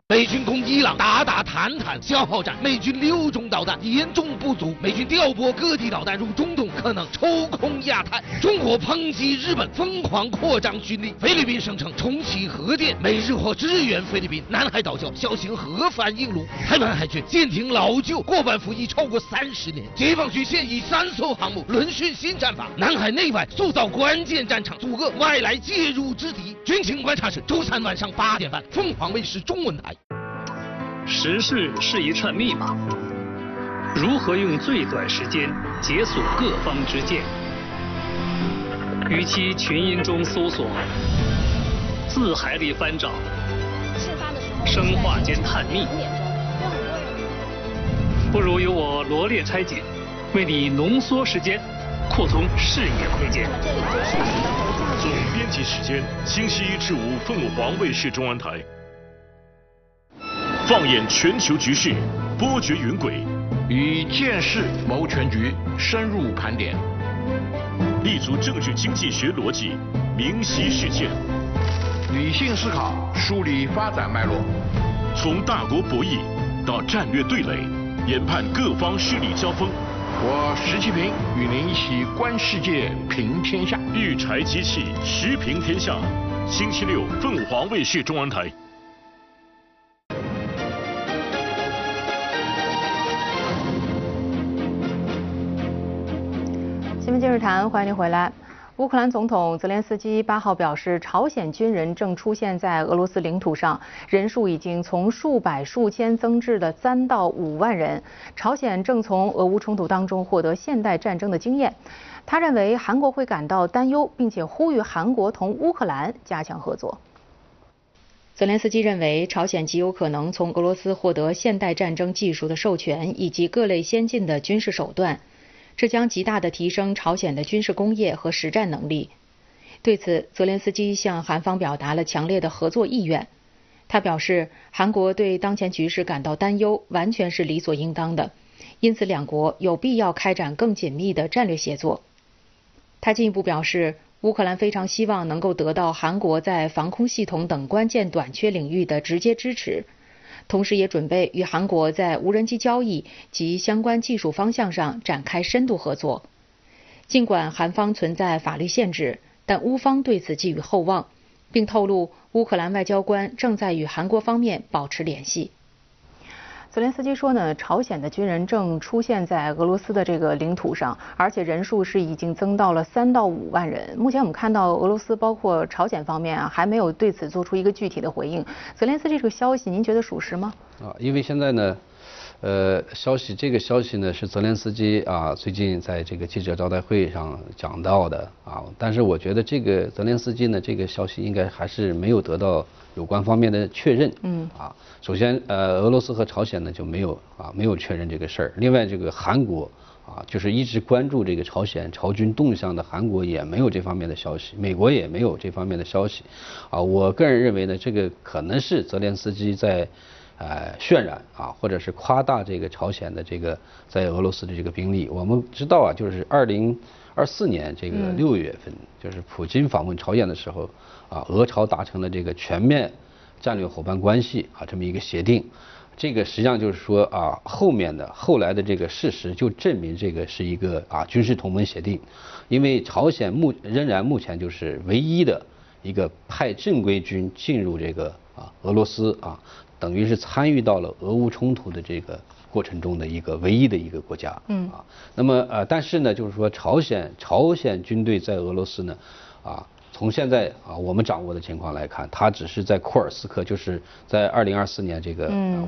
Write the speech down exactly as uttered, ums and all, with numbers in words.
美军攻伊朗，打打谈谈消耗战，美军六种导弹严重不足，美军调拨各地导弹入中东，可能抽空亚太。中国抨击日本疯狂扩张军力，菲律宾声称重启核电，美日或支援菲律宾。南海岛礁小型核反应炉，台湾海军舰艇老旧，过半服役超过三十年。解放军现役三艘航母轮训新战法，南海内外塑造关键战场，阻遏外来介入之敌。军情观察室周三晚上八点半，凤凰卫视中文台。 时事是一串密码，如何用最短时间解锁各方之见？与其群音中搜索，字海里翻找，生化间探秘，不如由我罗列拆解，为你浓缩时间，扩充视野空间。 总编辑时间：星期一至五，凤凰卫视中文台。放眼全球局势，波谲云诡， 以见识谋全局，深入盘点， 立足政治经济学逻辑，明晰事件， 理性思考，梳理发展脉络， 从大国博弈到战略对垒，研判各方势力交锋。 我石其平与您一起观世界，评天下。 育才机器，时评天下。星期六，凤凰卫视中文台。 新闻今日谈，欢迎您回来。乌克兰总统泽连斯基八号表示，朝鲜军人正出现在俄罗斯领土上，人数已经从数百数千增至了三到五万人。朝鲜正从俄乌冲突当中获得现代战争的经验。他认为韩国会感到担忧，并且呼吁韩国同乌克兰加强合作。泽连斯基认为，朝鲜极有可能从俄罗斯获得现代战争技术的授权以及各类先进的军事手段。这将极大地提升朝鲜的军事工业和实战能力。对此，泽连斯基向韩方表达了强烈的合作意愿。他表示，韩国对当前局势感到担忧，完全是理所应当的，因此两国有必要开展更紧密的战略协作。他进一步表示，乌克兰非常希望能够得到韩国在防空系统等关键短缺领域的直接支持。同时也准备与韩国在无人机交易及相关技术方向上展开深度合作。尽管韩方存在法律限制，但乌方对此寄予厚望，并透露乌克兰外交官正在与韩国方面保持联系。泽连斯基说呢，朝鲜的军人正出现在俄罗斯的这个领土上，而且人数是已经增到了三到五万人。目前我们看到俄罗斯包括朝鲜方面啊，还没有对此做出一个具体的回应。泽连斯基这个消息，您觉得属实吗？ 啊，因为现在呢，呃，消息这个消息呢是泽连斯基啊最近在这个记者招待会上讲到的啊，但是我觉得这个泽连斯基呢这个消息应该还是没有得到有关方面的确认。嗯啊，首先呃俄罗斯和朝鲜呢就没有啊没有确认这个事儿。另外这个韩国啊就是一直关注这个朝鲜朝军动向的韩国也没有这方面的消息，美国也没有这方面的消息。啊，我个人认为呢，这个可能是泽连斯基在呃渲染啊或者是夸大这个朝鲜的这个在俄罗斯的这个兵力。我们知道啊，就是二零二四年这个六月份，嗯、就是普京访问朝鲜的时候。啊，俄朝达成了这个全面战略伙伴关系啊这么一个协定，这个实际上就是说啊后面的后来的这个事实就证明这个是一个啊军事同盟协定，因为朝鲜目仍然目前就是唯一的一个派正规军进入这个啊俄罗斯啊，等于是参与到了俄乌冲突的这个过程中的一个唯一的一个国家。嗯啊，那么呃但是呢就是说朝鲜朝鲜军队在俄罗斯呢啊。从现在啊，我们掌握的情况来看，它只是在库尔斯克，就是在二零二四年这个、嗯、